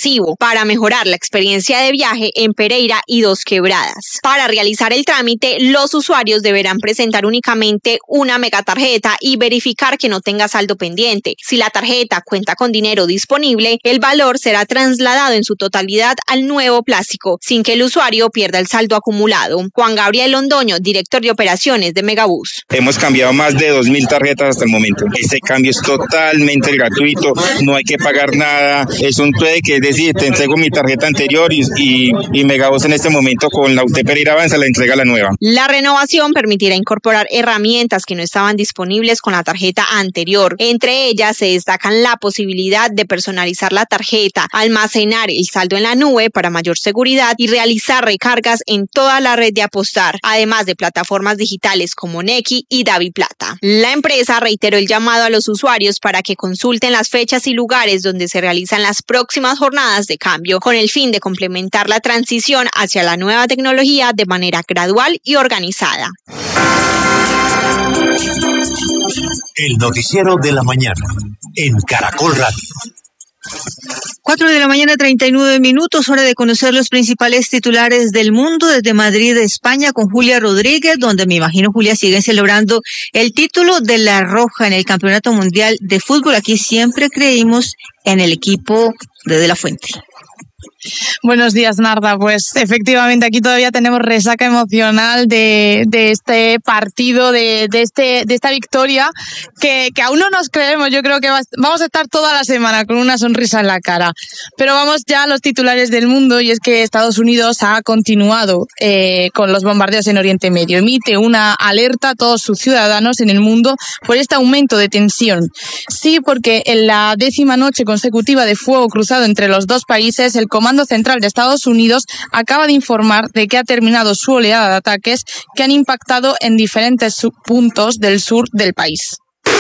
masivo para mejorar la experiencia de viaje en Pereira y Dos Quebradas. Para realizar el trámite, los usuarios deberán presentar únicamente una megatarjeta y verificar que no tenga saldo pendiente. Si la tarjeta cuenta con dinero disponible, el valor será trasladado en su totalidad al nuevo plástico, sin que el usuario pierda el saldo acumulado. Juan Gabriel Londoño, director de operaciones de Megabús. Hemos cambiado más de 2.000 tarjetas hasta el momento. Este cambio es totalmente gratuito, no hay que pagar nada. Es un trueque, que es decir, te entrego mi tarjeta anterior y Megabús en este momento con la UT Pereira Avanza la entrega la nueva. La renovación permitirá incorporar herramientas que no estaban disponibles con la tarjeta anterior. Entre ellas se destacan la posibilidad de personalizar la tarjeta, almacenar el saldo en la nube para mayor seguridad y realizar recargas en toda la red de Apostar, además de plataformas digitales como Nequi y DaviPlata. La empresa reiteró el llamado a los usuarios para que consulten las fechas y lugares donde se realizan las próximas jornadas de cambio, con el fin de complementar la transición hacia la nueva tecnología de manera gradual y organizada. El noticiero de la mañana en Caracol Radio. 4:39 a.m, hora de conocer los principales titulares del mundo desde Madrid, España, con Julia Rodríguez, donde me imagino, Julia, siguen celebrando el título de La Roja en el Campeonato Mundial de Fútbol. Aquí siempre creímos en el equipo de la Fuente. Buenos días, Narda. Pues efectivamente aquí todavía tenemos resaca emocional de este partido, de esta victoria que aún no nos creemos. Yo creo que vamos a estar toda la semana con una sonrisa en la cara. Pero vamos ya a los titulares del mundo, y es que Estados Unidos ha continuado con los bombardeos en Oriente Medio. Emite una alerta a todos sus ciudadanos en el mundo por este aumento de tensión. Sí, porque en la 10ª noche consecutiva de fuego cruzado entre los dos países, el Comando Central de Estados Unidos acaba de informar de que ha terminado su oleada de ataques que han impactado en diferentes puntos del sur del país.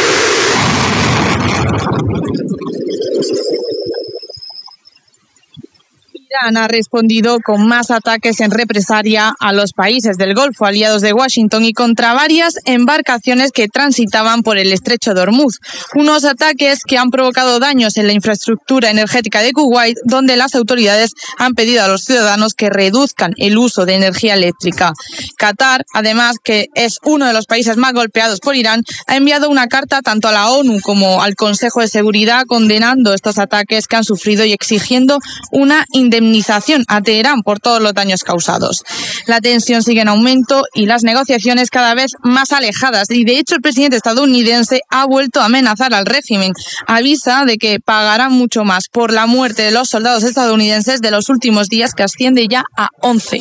Irán ha respondido con más ataques en represalia a los países del Golfo, aliados de Washington, y contra varias embarcaciones que transitaban por el estrecho de Hormuz. Unos ataques que han provocado daños en la infraestructura energética de Kuwait, donde las autoridades han pedido a los ciudadanos que reduzcan el uso de energía eléctrica. Qatar, además, que es uno de los países más golpeados por Irán, ha enviado una carta tanto a la ONU como al Consejo de Seguridad condenando estos ataques que han sufrido y exigiendo una indemnización a Teherán por todos los daños causados. La tensión sigue en aumento y las negociaciones cada vez más alejadas, y de hecho el presidente estadounidense ha vuelto a amenazar al régimen. Avisa de que pagará mucho más por la muerte de los soldados estadounidenses de los últimos días, que asciende ya a 11.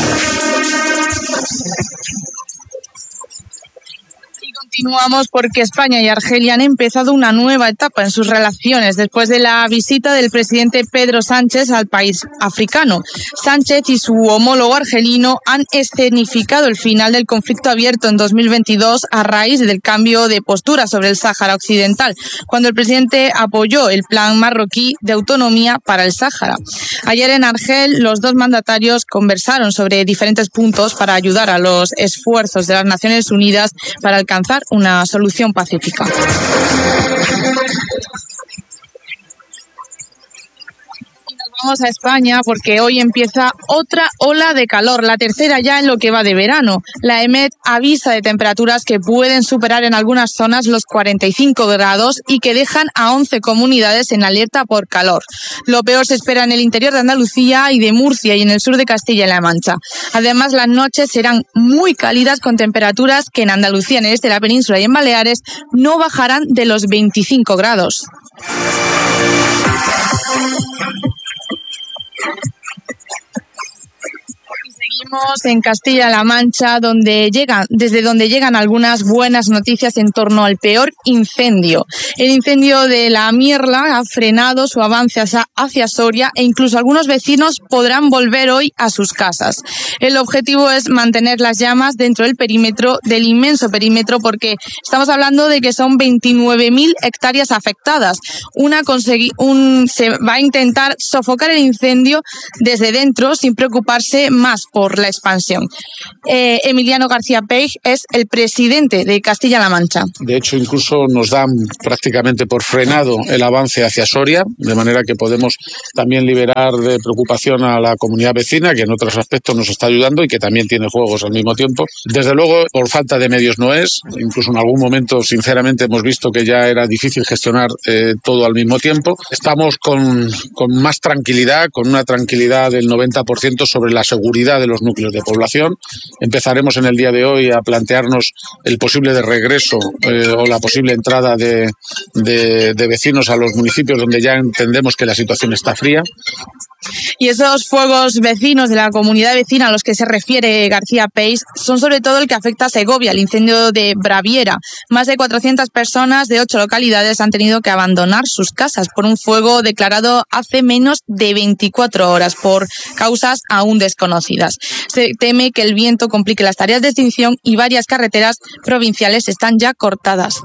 Continuamos porque España y Argelia han empezado una nueva etapa en sus relaciones después de la visita del presidente Pedro Sánchez al país africano. Sánchez y su homólogo argelino han escenificado el final del conflicto abierto en 2022 a raíz del cambio de postura sobre el Sáhara Occidental, cuando el presidente apoyó el plan marroquí de autonomía para el Sáhara. Ayer en Argel, los dos mandatarios conversaron sobre diferentes puntos para ayudar a los esfuerzos de las Naciones Unidas para alcanzar una solución pacífica. Vamos a España porque hoy empieza otra ola de calor, la tercera ya en lo que va de verano. La EMET avisa de temperaturas que pueden superar en algunas zonas los 45 grados y que dejan a 11 comunidades en alerta por calor. Lo peor se espera en el interior de Andalucía y de Murcia y en el sur de Castilla-La Mancha. Además, las noches serán muy cálidas con temperaturas que en Andalucía, en el este de la península y en Baleares no bajarán de los 25 grados. Seguimos en Castilla-La Mancha, desde donde llegan algunas buenas noticias en torno al peor incendio. El incendio de la Mierla ha frenado su avance hacia Soria e incluso algunos vecinos podrán volver hoy a sus casas. El objetivo es mantener las llamas dentro del inmenso perímetro, porque estamos hablando de que son 29.000 hectáreas afectadas. Se va a intentar sofocar el incendio desde dentro sin preocuparse más por la expansión. Emiliano García Peig es el presidente de Castilla-La Mancha. De hecho, incluso nos dan prácticamente por frenado el avance hacia Soria, de manera que podemos también liberar de preocupación a la comunidad vecina, que en otros aspectos nos está ayudando y que también tiene juegos al mismo tiempo. Desde luego, por falta de medios no es. Incluso en algún momento, sinceramente, hemos visto que ya era difícil gestionar todo al mismo tiempo. Estamos con más tranquilidad, con una tranquilidad del 90% sobre la seguridad de los núcleos de población. Empezaremos en el día de hoy a plantearnos el posible de regreso o la posible entrada de vecinos a los municipios donde ya entendemos que la situación está fría. Y esos fuegos vecinos de la comunidad vecina a los que se refiere García Peig son sobre todo el que afecta a Segovia, el incendio de Braviera. Más de 400 personas de 8 localidades han tenido que abandonar sus casas por un fuego declarado hace menos de 24 horas por causas aún desconocidas. Se teme que el viento complique las tareas de extinción y varias carreteras provinciales están ya cortadas.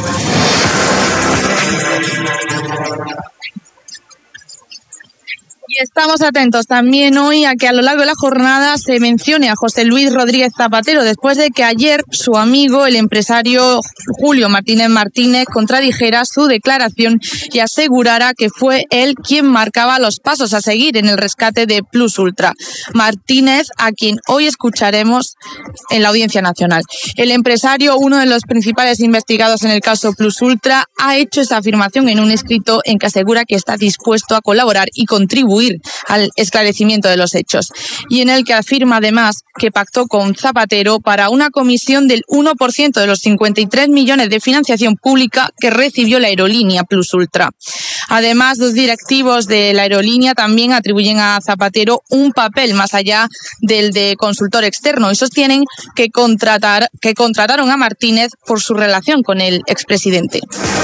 Y estamos atentos también hoy a que a lo largo de la jornada se mencione a José Luis Rodríguez Zapatero, después de que ayer su amigo, el empresario Julio Martínez, contradijera su declaración y asegurara que fue él quien marcaba los pasos a seguir en el rescate de Plus Ultra. Martínez, a quien hoy escucharemos en la Audiencia Nacional. El empresario, uno de los principales investigados en el caso Plus Ultra, ha hecho esa afirmación en un escrito en que asegura que está dispuesto a colaborar y contribuir al esclarecimiento de los hechos, y en el que afirma además que pactó con Zapatero para una comisión del 1% de los 53 millones de financiación pública que recibió la aerolínea Plus Ultra. Además, dos directivos de la aerolínea también atribuyen a Zapatero un papel más allá del de consultor externo y sostienen que contrataron a Martínez por su relación con el expresidente.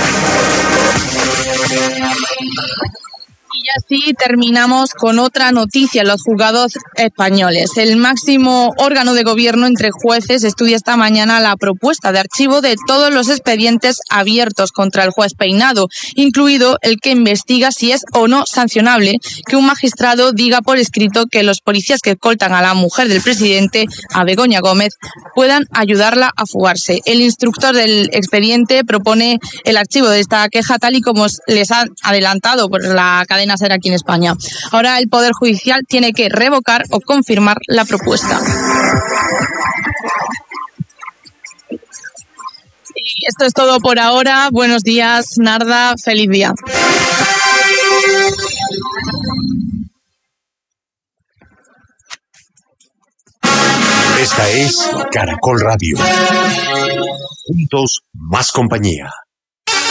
Y así terminamos con otra noticia, los juzgados españoles. El máximo órgano de gobierno entre jueces estudia esta mañana la propuesta de archivo de todos los expedientes abiertos contra el juez Peinado, incluido el que investiga si es o no sancionable que un magistrado diga por escrito que los policías que escoltan a la mujer del presidente, a Begoña Gómez, puedan ayudarla a fugarse. El instructor del expediente propone el archivo de esta queja tal y como les ha adelantado por la cadena SER aquí en España. Ahora el Poder Judicial tiene que revocar o confirmar la propuesta. Y esto es todo por ahora. Buenos días, Narda. Feliz día. Esta es Caracol Radio. Juntos, más compañía.